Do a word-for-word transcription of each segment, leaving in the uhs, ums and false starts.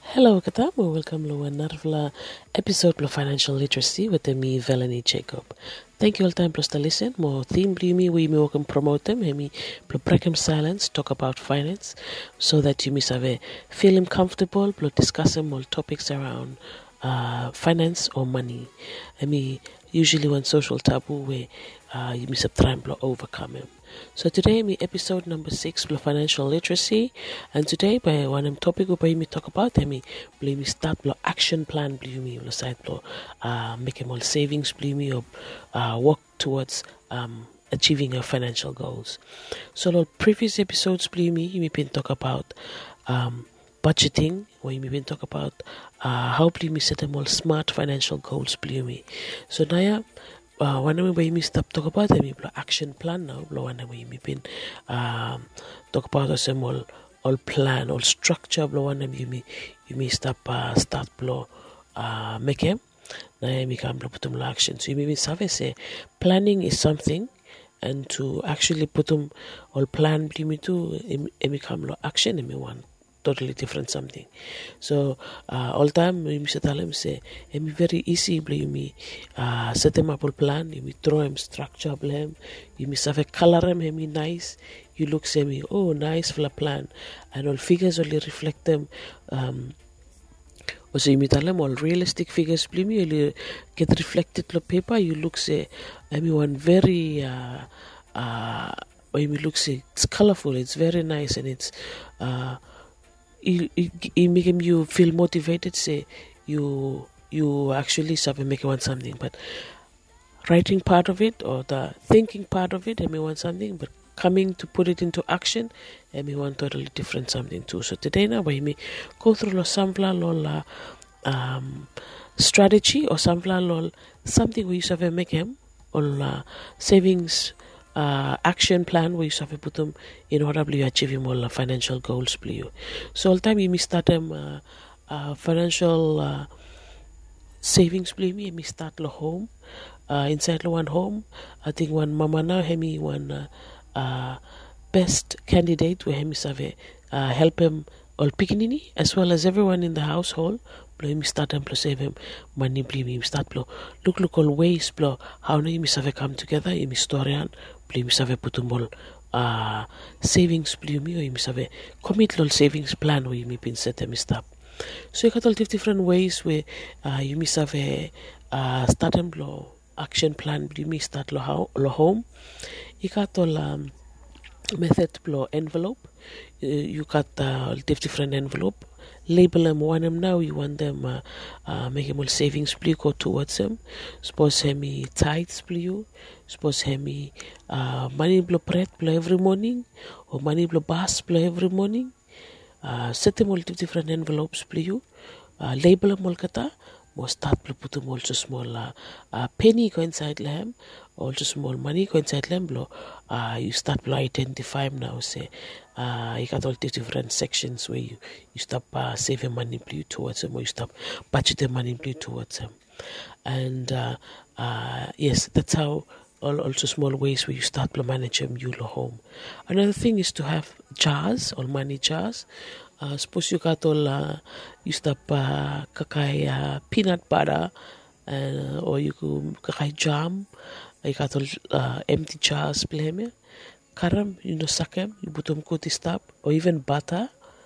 Hello, Katam. Welcome to another episode of Financial Literacy with me, Melanie Jacob. Thank you all time plus to listen. More theme me we me can promote them. Me break them silence, talk about finance, so that you miss have a feeling comfortable, plus discussing all topics around uh, finance or money. I mean, usually one social taboo where uh, you miss a try and overcome them. So today me episode number six for financial literacy, and today by one of topic we me talk about me me start blo action plan blue me blo side blo uh make all savings blue me or uh work towards um achieving your financial goals. So the previous episodes blue me you me been talk about um budgeting, where you been talk about uh how blue me set them all smart financial goals blue me. So now Uh, when we may stop talk about them, blow action plan now. Blow when we may been um talk about us all all plan, all structure. Blow when you may you may stop uh, start blow uh make him. Now you can blow put them action. So you may be say planning is something, and to actually put them all plan. You may do it become blow action. You may one totally different something. So uh, all time you say tell him say it be very easy you me uh, set them up a plan, you me draw him structure blame, you me have a color him me nice, you look say me oh nice for a plan, and all figures only reflect them. Um, also you me tell them all realistic figures blame me you get reflected on paper, you look say I mean one very uh uh when you look say it's colorful, it's very nice, and it's uh It, it, it make you feel motivated, say you you actually start make want something, but writing part of it or the thinking part of it I may want something, but coming to put it into action I may want totally different something too. So today now we may go through the samvla lol um strategy or samvla lol something we used to have make him or uh, savings Uh, action plan where you have to put them in order to achieve all uh, financial goals please. So all time you may start them uh, uh, financial uh, savings please me me start the home uh, inside the one home. I think one mama now me one uh, uh, best candidate where him have uh, help him all pickinini as well as everyone in the household. Blow him start him plus save him money please me start blow look look all ways blow how no you have come together you historian please me have put them all uh savings please me or you have commit little savings plan where you may been set them stop. So you got all different ways where uh, you must have a uh, start and blow action plan please me start lo, how, lo home. You got all um, method blow envelope, uh, you got uh, different envelope, label them one them now you want them uh, uh, make them all savings please go towards them. Suppose hemi tithes please, suppose hemi uh, money blow bread blow every morning or money blow bus blow every morning. Uh, set them all different envelopes please, uh, label them all kata more start blow put them also small uh, uh, penny go inside them, also small money go inside them blow uh, you start blow identify them now say uh, you got all these different sections where you, you stop uh, saving money please towards them, or you stop budgeting money please towards them. And uh, uh, yes, that's how all also small ways where you start to manage them you home. Another thing is to have jars or money jars. Uh, suppose you got all uh, you stop uh, kakai uh, peanut butter uh, or you could kakai jam, you got all uh, empty jars blame karam you know sakem you put them good stop, or even butter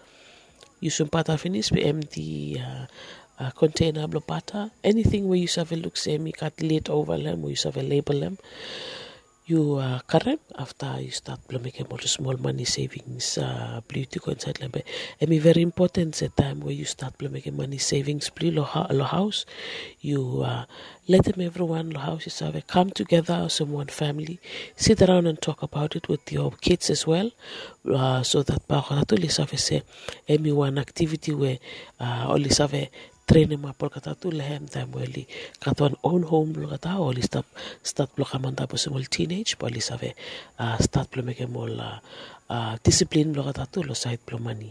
you some butter finish with empty uh, uh, container of butter, anything where you have a look say me got late over them or you have a label them you uh, karam after you start making all the small money savings uh, blue to go inside them. And be very important at time where you start making money savings blue lo, lo house you uh, let them everyone lo house is have come together as one family, sit around and talk about it with your kids as well, uh, so that pakatuli have say any one activity where uh, only have train ma por kata tu lehem time weli katon own home lo kata or start start blo kamanda possible teenage poli save uh, start blo make more uh, uh, discipline lo kata tu lo side blo money.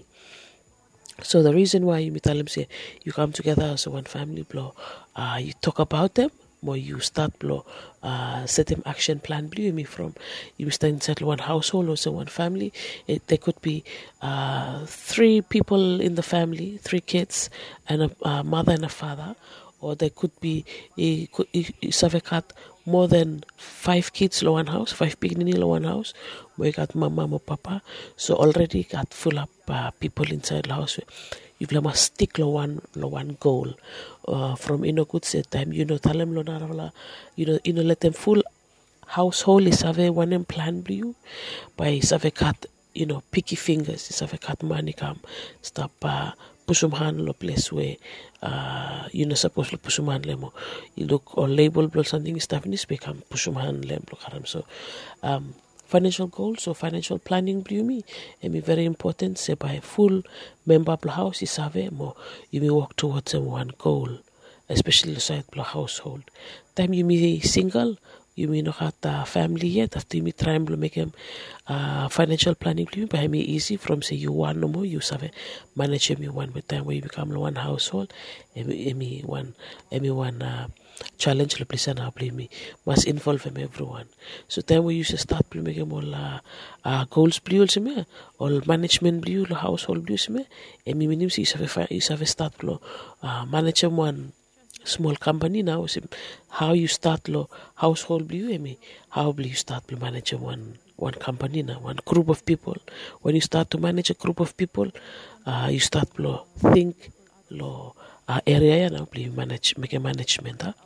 So the reason why you tell them say you come together as one family blo uh, you talk about them more you start blow uh, set them action plan blue me from you start inside one household or so one family. It, there could be uh, three people in the family, three kids and a, a mother and a father, or there could be a, a, a more than five kids in one house, five people in one house. We got mama and papa, so already got full up uh, people inside the house. You must stick to one, lo one goal. Uh, from you know good set time, you know tell them lo na you know you know let them full household is have one plan blue by is have cut you know picky fingers is have cut money come stop uh, push um hand lo place where uh you know supposed to push um hand lemo you look or label or something stuff in this become push um hand lem lo karam. So um financial goals or financial planning blue me and be very important say by full member of the house is have more you may work towards one goal, especially inside the household. Time you may single, you may not have a family yet, after you may try and make them uh, financial planning blue by me easy from say you want no more, you have manage me one with time where you become one household, and me one me one uh, challenge le place na play me must involve them everyone. So time we used to start play make all uh, uh, goals blue also me all management blue the household blue me and me minim si have you have start blow uh, manage one small company now. So how you start lo household blue me how will you start to manage one one company now, one group of people. When you start to manage a group of people, uh, you start to think lo uh, area now play manage make a management. Huh?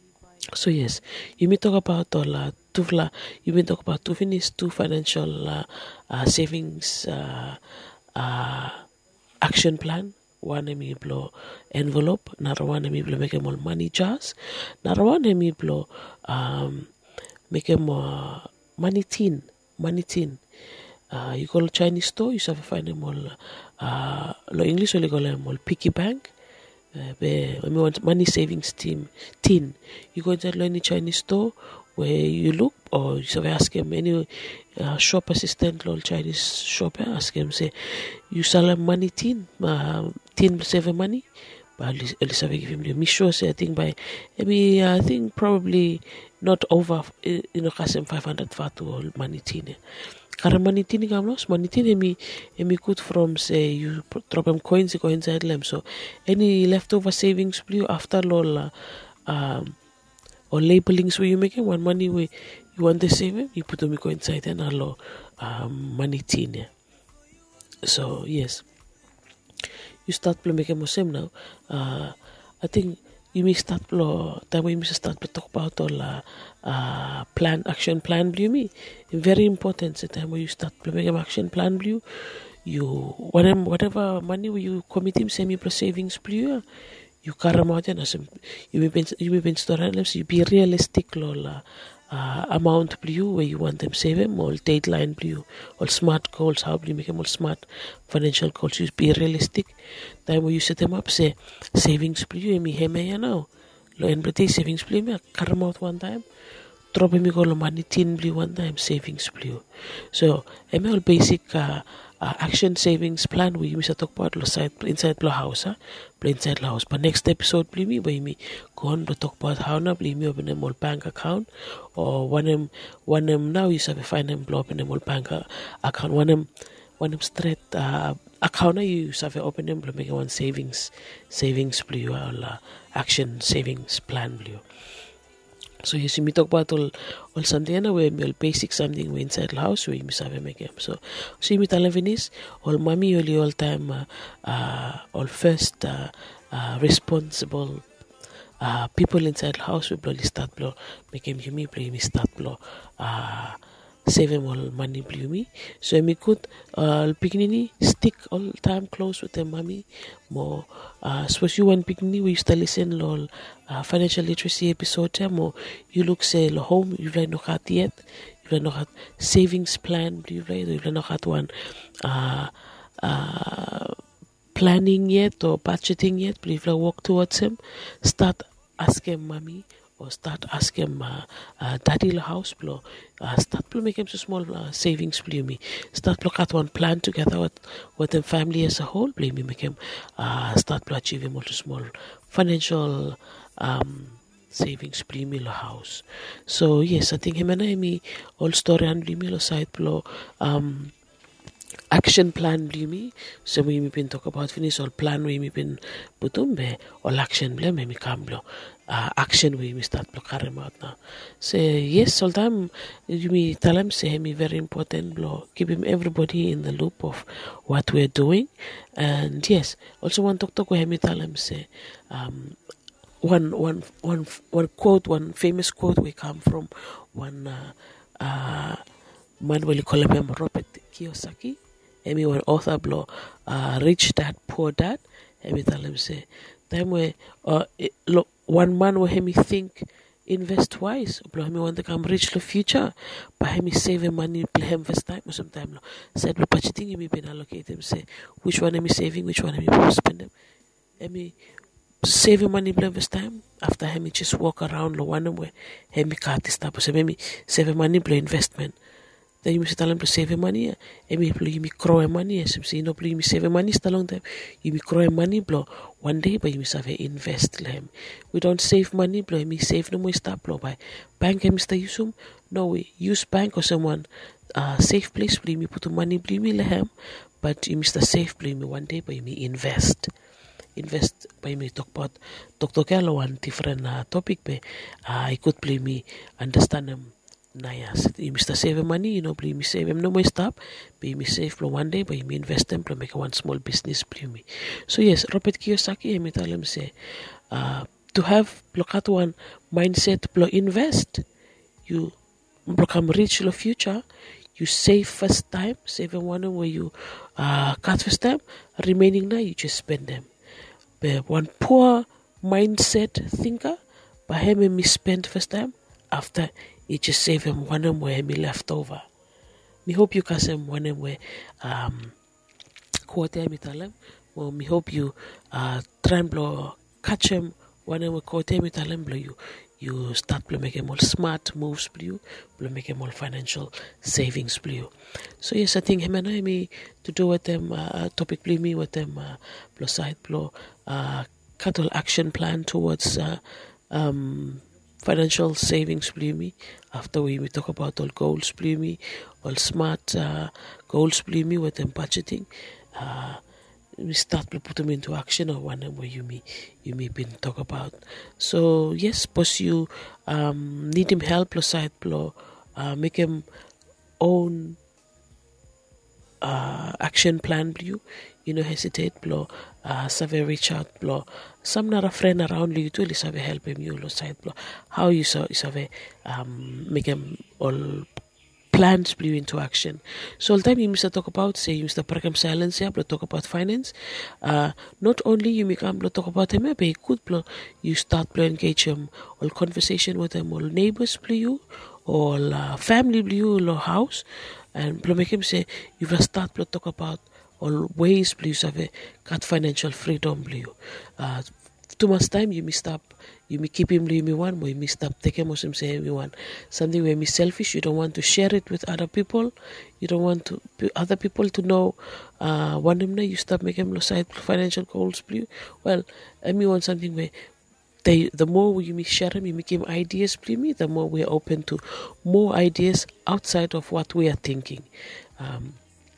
So yes, you may talk about all uh, two you may talk about two finish two financial uh, uh, savings uh, uh, action plan. One emi blow envelope, another one emi blow make them all money jars, another one emi blow um make them uh, money tin, money tin. Uh, you call Chinese store, you have to find them all. Uh, lo English only call them all piggy bank. Uh, be, we want money savings team tin. You go inside any Chinese store where you look, or you have to ask them any uh, shop assistant, or Chinese shop, ask them say, you sell a money tin, uh, tin save money. But at least I give him the sure say I think by maybe I think probably not over you know kasem five hundred fatu money tin. Karena money tin kamlos money tin emi emi good from say you drop them coins go inside them, so any leftover savings blue after lol um or labelings where you making one money where you want to save it, you put them go inside and allow um money tin. So yes, you start to make a muslim now. Uh, I think you may start to time when you start to talk about all uh, uh, plan action plan blue me very important. The time when you start to make an action plan blue, you whatever whatever money you commit him semi plus savings blue, you carry out and as you may be you may be storing so you be realistic lola. Uh, amount blue where you want them save them, all deadline blue, all smart goals, how do you make them all smart financial goals, you be realistic. Time when you set them up, say savings blue, me heme ya now. Lo en brete savings blue me carry out one time, drop me go lo money tin blue one time, savings blue. So I'm all basic uh, uh, action savings plan we use to talk about lo side inside the house, huh? Inside the house. But next episode, please me by me go on to talk about how now please me open a small bank account or one them one them now you have to find them blow up in a small bank account. One them one them straight uh, account now you have to open them make one savings savings blue or uh, action savings plan blue. So you see me talk about all all something where all basic something we inside the house where you must have make them. So see me tell is all mommy all all time uh, uh, all first uh, uh, responsible uh, people inside the house we blow start blow make him you me play me start blow uh, save him all money blue me. So me could uh beginning stick all time close with them mommy more uh suppose you one beginning we used to listen lol uh, financial literacy episode time or you look say lo home you like not had yet you like not had savings plan you like you like not had one uh uh planning yet or budgeting yet but if you walk towards him start asking mommy or start ask him uh, uh, daddy la house blow uh, start to make him so small uh, savings blue me start look at one plan together with with the family as a whole blame me make him uh, start to achieve him also small financial um savings blimi lo house. So yes, I think him and I me all story and blimi lo side blow um action plan blimi. So we been talk about finish all plan we been putumbe all action blame me camblo. Uh, action we me start blow carry out now. Say yes, all time you me tell him say me very important blow. Keep him everybody in the loop of what we're doing. And yes, also one talk talk where me tell him say um one one one one quote, one famous quote we come from one uh, uh man we call him Robert Kiyosaki. Emi one author blow uh Rich Dad Poor Dad. Emi tell him say time where uh it, look, one man will him think invest wise, blow him want to come rich the future, but him save money play him first time or sometime lo. Said we budgeting him been allocate him say which one am I saving, which one am I spending. Emi saving money play first time after him just walk around lo one way him cut this type so maybe save money play investment. Then you must tell him to save money. Emi play you me grow money. Some say no play you me save money. It's a long time. You me grow money. Blow one day, but you must have invest. Him. We don't save money. Blow me save no more stop. Blow by bank. Him Mister Yusum. No we use bank or someone uh safe place. Play me put money. Play me lehem. But you Mister Safe. Play me one day, but you me invest. Invest by me talk about talk talk one different uh, topic. Be uh, I could play me understand him. Nah, yes, you must save money, you know, play me save him no more stop, pay me save for one day, but you me invest them, to make one small business, play me. So yes, Robert Kiyosaki, I tell him say, uh, to have block out one mindset, blow invest, you become rich in the future, you save first time, save one where you uh cut first time, remaining now you just spend them. But one poor mindset thinker, but him and me spend first time after. You just save him one of where me left over. Me hope you can him one of where um quarter me tell him. Well, me hope you uh try and blow catch him one of where quarter me tell him blow you you start to make him all smart moves blue, blow make him all financial savings blue. So yes, I think him and I me to do with them uh, topic blue me with them uh blow side blow uh cattle action plan towards uh um financial savings blue me after we, we talk about all goals blue me all smart uh, goals blue me with them budgeting uh, we start to put them into action or one where you me you may been talk about. So yes, boss you um, need him help plus side blow uh, make him own uh, action plan blue you know hesitate blow uh save reach out blow some not a friend around you too save help him you lo side blow how you so save um make him all plans blue into action. So all the time you must talk about say you must break him silence yeah blow talk about finance uh not only you make him blow talk about him but he could blow you start blow engage him all conversation with him all neighbors blue you all uh, family blue or house and blow make him say you will start blow talk about all ways please have a got financial freedom blue. Uh too much time you may stop you may keep him you may one but you may stop take him or say everyone something where me selfish you don't want to share it with other people you don't want to other people to know uh one him you stop making him side financial goals blue. Well I mean want something where they the more you may share him you make him ideas blue me the more we're open to more ideas outside of what we are thinking. Um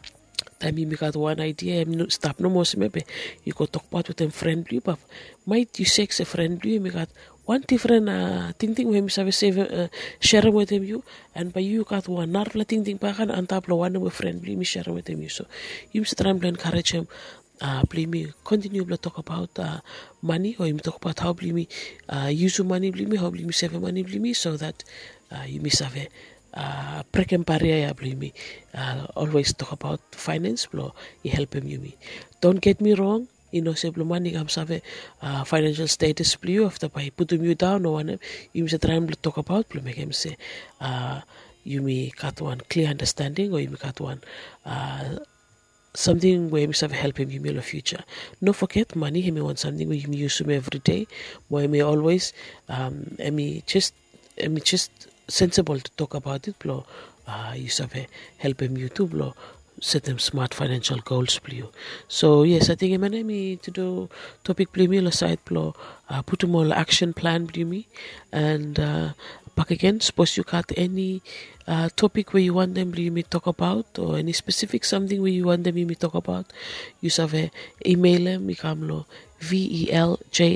time you got one idea no, stop no more maybe you go talk about with them friendly but might you sex a friendly you got one different uh thing thing where you have save uh, share with them you and by you got one another thing thing back and top one with friendly me share with them you so you must try and encourage him uh play me continue to talk about uh money or you talk about how play me uh use money play me how play me save money play me so that uh, you miss have a Uh, prekem paria ya me uh, always talk about finance blow you help him you me don't get me wrong you know say blow money comes have a uh, financial status blue after by put him you down or one you must try to talk about blow make him say uh, you may got one clear understanding or you may got one uh, something where you must have help him you may in the future. No forget money he may want something where you may use him every day where he may always um I may just I may just sensible to talk about it blow uh you have help him you too blow set them smart financial goals blue. So yes, I think emane mi to do topic blue me la side plo uh, put them all action plan blue me and uh, back again. Suppose you got any uh, topic where you want them blue me talk about or any specific something where you want them me talk about, you have a email them mi kamlo V E L J